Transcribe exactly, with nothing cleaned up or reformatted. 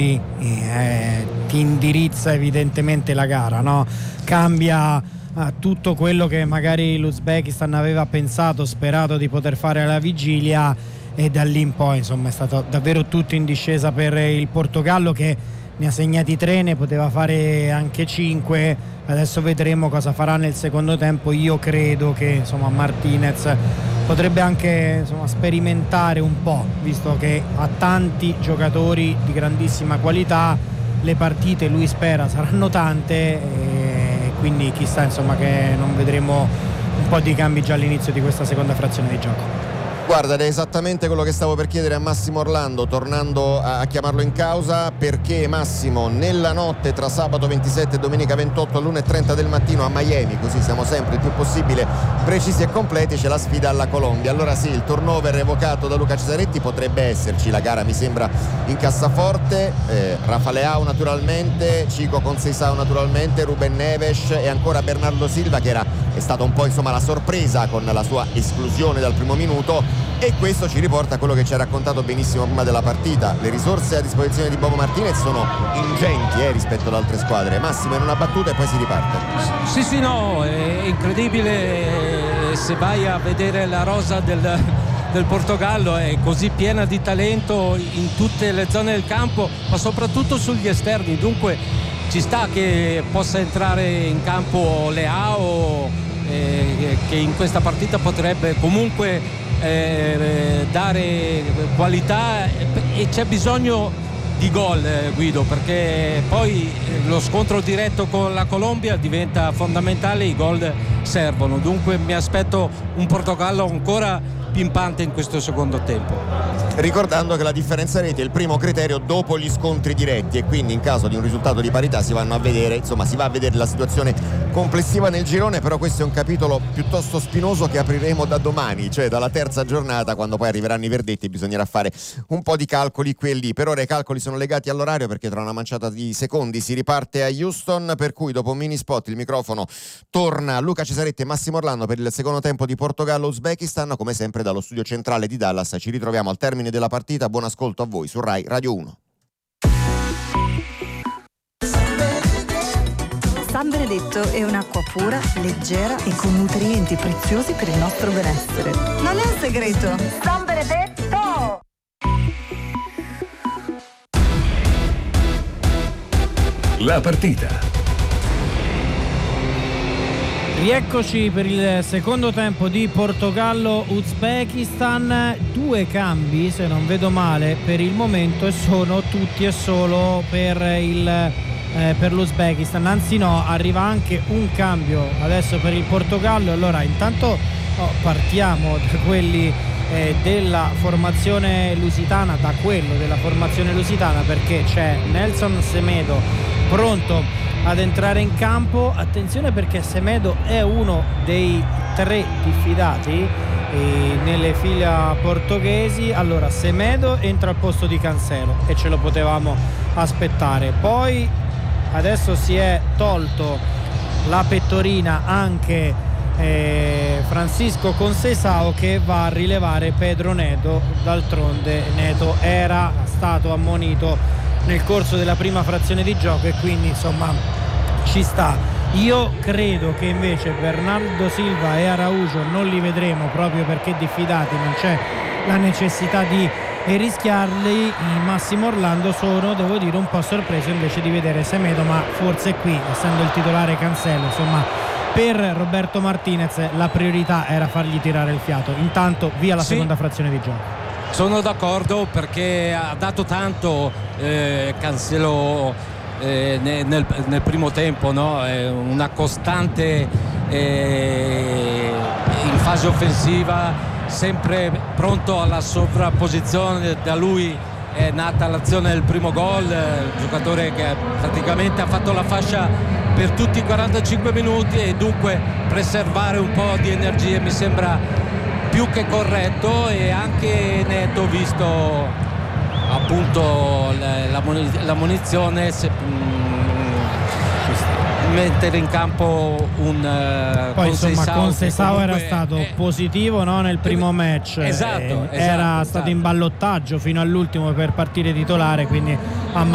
eh, ti indirizza evidentemente la gara, no? Cambia eh, tutto quello che magari l'Uzbekistan aveva pensato, sperato di poter fare alla vigilia, e da lì in poi insomma è stato davvero tutto in discesa per il Portogallo, che ne ha segnati tre, ne poteva fare anche cinque. Adesso vedremo cosa farà nel secondo tempo. Io credo che insomma Martinez potrebbe anche insomma sperimentare un po', visto che ha tanti giocatori di grandissima qualità. Le partite, lui spera, saranno tante, e quindi chissà insomma che non vedremo un po' di cambi già all'inizio di questa seconda frazione di gioco. Guarda, ed è esattamente quello che stavo per chiedere a Massimo Orlando, tornando a chiamarlo in causa, perché Massimo, nella notte tra sabato ventisette e domenica ventotto all'una e trenta del mattino a Miami, così siamo sempre il più possibile precisi e completi, c'è la sfida alla Colombia. Allora sì, il turnover evocato da Luca Cesaretti potrebbe esserci, la gara mi sembra in cassaforte, eh, Rafa Leao naturalmente, Chico Conceição naturalmente, Ruben Neves e ancora Bernardo Silva, che era è stata un po' insomma la sorpresa con la sua esclusione dal primo minuto. E questo ci riporta a quello che ci ha raccontato benissimo prima della partita. Le risorse a disposizione di Bobo Martinez sono ingenti eh, rispetto ad altre squadre. Massimo in una battuta e poi si riparte. Sì sì no, è incredibile. Se vai a vedere la rosa del, del Portogallo è così piena di talento in tutte le zone del campo, ma soprattutto sugli esterni, dunque ci sta che possa entrare in campo Leao, eh, che in questa partita potrebbe comunque Eh, dare qualità, e c'è bisogno di gol, eh, Guido, perché poi lo scontro diretto con la Colombia diventa fondamentale, i gol servono, dunque mi aspetto un Portogallo ancora pimpante in questo secondo tempo, ricordando che la differenza reti è il primo criterio dopo gli scontri diretti, e quindi in caso di un risultato di parità si vanno a vedere, insomma si va a vedere la situazione complessiva nel girone. Però questo è un capitolo piuttosto spinoso che apriremo da domani, cioè dalla terza giornata, quando poi arriveranno i verdetti, bisognerà fare un po' di calcoli qui e lì. Per ora i calcoli sono legati all'orario, perché tra una manciata di secondi si riparte a Houston, per cui dopo un mini spot il microfono torna a Luca Cesaretti e Massimo Orlando per il secondo tempo di Portogallo-Uzbekistan. Come sempre dallo studio centrale di Dallas ci ritroviamo al termine della partita. Buon ascolto a voi su Rai Radio uno. San Benedetto è un'acqua pura, leggera e con nutrienti preziosi per il nostro benessere. Non è un segreto. San Benedetto! La partita. Rieccoci per il secondo tempo di Portogallo-Uzbekistan. Due cambi, se non vedo male, per il momento, e sono tutti e solo per il eh, per l'Uzbekistan. Anzi no, arriva anche un cambio adesso per il Portogallo. Allora intanto oh, partiamo da quelli eh, della formazione lusitana, da quello della formazione lusitana, perché c'è Nelson Semedo pronto ad entrare in campo. Attenzione, perché Semedo è uno dei tre diffidati eh, nelle fila portoghesi. Allora Semedo entra al posto di Cancelo, e ce lo potevamo aspettare. Poi adesso si è tolto la pettorina anche eh, Francisco Conceição, che va a rilevare Pedro Neto. D'altronde Neto era stato ammonito nel corso della prima frazione di gioco, e quindi insomma ci sta. Io credo che invece Bernardo Silva e Araujo non li vedremo, proprio perché diffidati, non c'è la necessità di rischiarli. In Massimo Orlando sono, devo dire, un po' sorpreso invece di vedere Semedo, ma forse qui, essendo il titolare Cancelo, insomma per Roberto Martinez la priorità era fargli tirare il fiato. Intanto via la sì. seconda frazione di gioco. Sono d'accordo, perché ha dato tanto eh, Cancelo eh, nel, nel primo tempo, no? Eh, una costante eh, in fase offensiva, sempre pronto alla sovrapposizione. Da lui è nata l'azione del primo gol, il giocatore che praticamente ha fatto la fascia per tutti i quarantacinque minuti, e dunque preservare un po' di energie mi sembra più che corretto. E anche Neto, visto appunto la, la munizione, se, mh, mettere in campo un uh, poi insomma Conceição era stato è, positivo, no, nel primo match. Esatto, eh, esatto era esatto. stato in ballottaggio fino all'ultimo per partire titolare, quindi ha